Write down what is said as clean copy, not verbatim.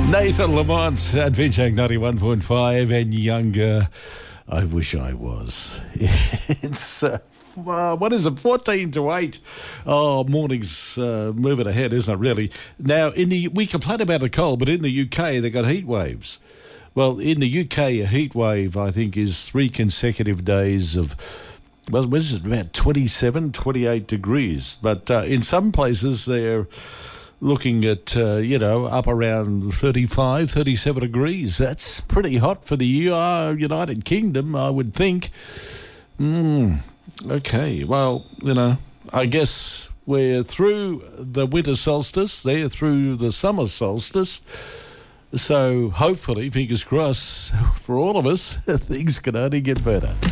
Nathan Lamont at Vinchak 91.5 and younger. I wish I was. It's, what is it, 14 to 8? Oh, morning's moving ahead, isn't it, really? Now, we complain about the cold, but in the UK, they got heat waves. Well, in the UK, a heat wave, I think, is 3 consecutive days of, well, what is it, about 27, 28 degrees. But in some places, they're looking at, up around 35, 37 degrees. That's pretty hot for the United Kingdom, I would think. Okay, well, I guess we're through the winter solstice. They're through the summer solstice. So hopefully, fingers crossed, for all of us, things can only get better.